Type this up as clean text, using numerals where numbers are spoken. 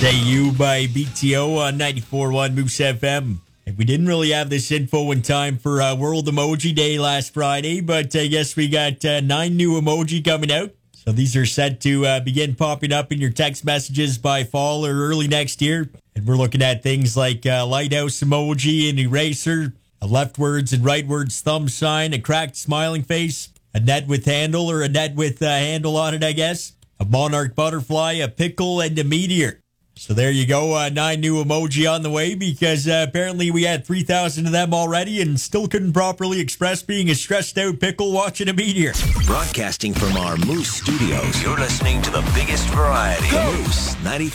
Say You by BTO on 94.1 Moose FM. And we didn't really have this info in time for World Emoji Day last Friday, but I guess we got 9 new emoji coming out. So these are set to begin popping up in your text messages by fall or early next year. And we're looking at things like lighthouse emoji, an eraser, a leftwards and rightwards thumb sign, a cracked smiling face, a net with handle or a net with handle on it, I guess, a monarch butterfly, a pickle, and a meteor. So there you go, 9 new emoji on the way because apparently we had 3,000 of them already and still couldn't properly express being a stressed out pickle watching a meteor. Broadcasting from our Moose Studios, you're listening to the biggest variety. Moose 94.